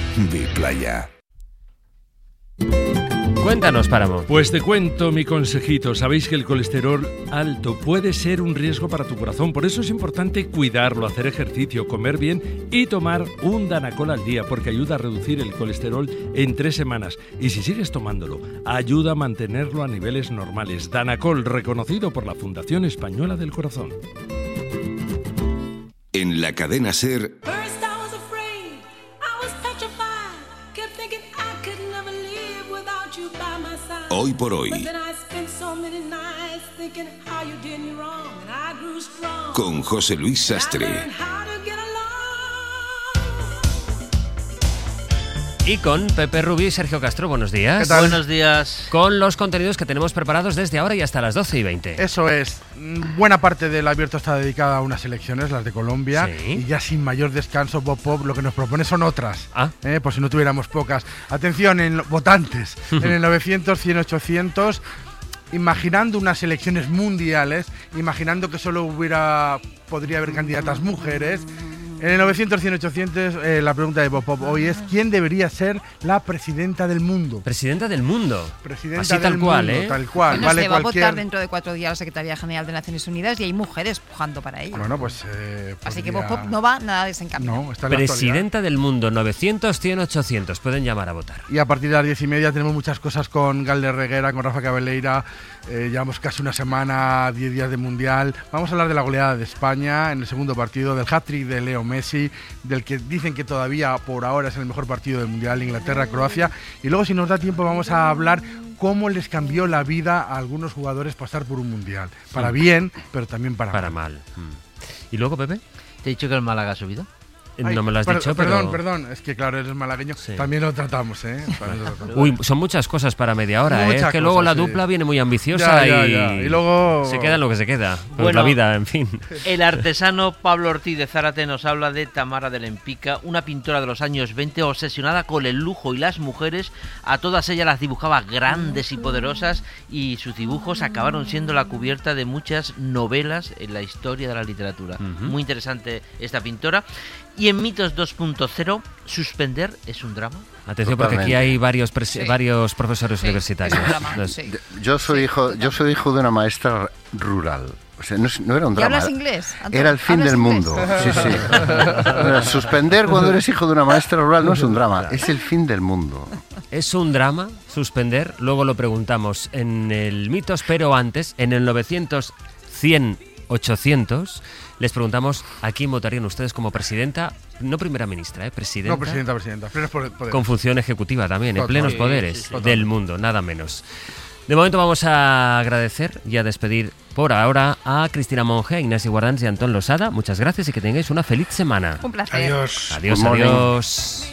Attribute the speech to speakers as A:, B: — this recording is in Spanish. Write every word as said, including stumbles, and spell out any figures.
A: Biplaya.
B: Cuéntanos, Páramo.
C: Pues te cuento mi consejito. Sabéis que el colesterol alto puede ser un riesgo para tu corazón. Por eso es importante cuidarlo, hacer ejercicio, comer bien y tomar un Danacol al día, porque ayuda a reducir el colesterol en tres semanas. Y si sigues tomándolo, ayuda a mantenerlo a niveles normales. Danacol, reconocido por la Fundación Española del Corazón.
A: En la cadena SER... Hoy por hoy, con José Luis Sastre.
B: Y con Pepe Rubio y Sergio Castro. Buenos días.
D: ¿Qué tal? Buenos días.
B: Con los contenidos que tenemos preparados desde ahora y hasta las doce y veinte.
D: Eso es. Buena parte del abierto está dedicada a unas elecciones, las de Colombia. Sí. Y ya sin mayor descanso, Bob Pop lo que nos propone son otras. Ah. Eh, por si no tuviéramos pocas. Atención, en votantes. En el novecientos, cien, ochocientos... Imaginando unas elecciones mundiales, imaginando que solo hubiera, podría haber candidatas mujeres. En el novecientos, cien, ochocientos, eh, la pregunta de Bob Pop hoy es: ¿quién debería ser la presidenta del mundo?
B: Presidenta del mundo.
D: Presidenta
B: Así
D: del
B: tal cual,
D: mundo,
B: ¿eh?
D: Tal cual.
E: Bueno,
D: vale
E: se va
D: cualquier...
E: a votar dentro de cuatro días la Secretaría General de Naciones Unidas y hay mujeres pujando para ello.
D: Bueno, pues... Eh,
E: Así
D: podría...
E: que Bob Pop no va nada desencaminado.
D: No, está en la
B: Presidenta del mundo, novecientos, cien, ochocientos. Pueden llamar a votar.
D: Y a partir de las diez y media tenemos muchas cosas con Galder Reguera, con Rafa Cabeleira. Eh, llevamos casi una semana, diez días de Mundial. Vamos a hablar de la goleada de España en el segundo partido, del hat-trick de Leo Messi, del que dicen que todavía por ahora es el mejor partido del Mundial, Inglaterra-Croacia. Y luego, si nos da tiempo, vamos a hablar cómo les cambió la vida a algunos jugadores pasar por un Mundial. Para bien, pero también para,
B: para
D: mal.
B: mal. ¿Y luego, Pepe?
F: ¿Te he dicho que el Málaga ha subido?
B: Ay, no me lo has
D: per-
B: dicho,
D: perdón,
B: pero...
D: Perdón, es que claro, eres malagueño.
B: Sí.
D: También lo tratamos, ¿eh? Lo tratamos.
B: Uy, son muchas cosas para media hora,
D: Muchas
B: ¿eh? Es que
D: cosas,
B: luego la
D: sí.
B: dupla viene muy ambiciosa
D: ya, ya,
B: y...
D: ya. y luego...
B: se queda en lo que se queda. Pues
F: Bueno,
B: la vida, en fin.
F: El artesano Pablo Ortiz de Zárate nos habla de Tamara de Lempica, una pintora de los años veinte obsesionada con el lujo y las mujeres. A todas ellas las dibujaba grandes y poderosas y sus dibujos acabaron siendo la cubierta de muchas novelas en la historia de la literatura. Uh-huh. Muy interesante esta pintora. Y en Mitos dos punto cero, ¿suspender es un drama?
B: Atención, porque aquí hay varios pres- sí. varios profesores
E: sí,
B: universitarios.
E: Entonces, sí.
G: Yo soy hijo, yo soy hijo de una maestra rural. O sea, no, no era un drama.
E: ¿Y hablas inglés? Antonio?
G: Era el fin del
E: inglés?
G: mundo. Sí, sí. Bueno, suspender cuando eres hijo de una maestra rural no es un drama, es el fin del mundo.
B: Es un drama suspender, luego lo preguntamos en el Mitos, pero antes, en el novecientos, cien, ochocientos, les preguntamos a quién votarían ustedes como presidenta, no primera ministra, ¿eh? Presidenta.
D: No, presidenta, presidenta. Plenos poderes.
B: Con función ejecutiva también, en plenos
D: sí,
B: poderes
D: sí, sí,
B: del mundo, nada menos. De momento vamos a agradecer y a despedir por ahora a Cristina Monge, Ignacio Guardans y Antón Losada. Muchas gracias y que tengáis una feliz semana.
E: Un placer.
D: Adiós.
B: Adiós, adiós.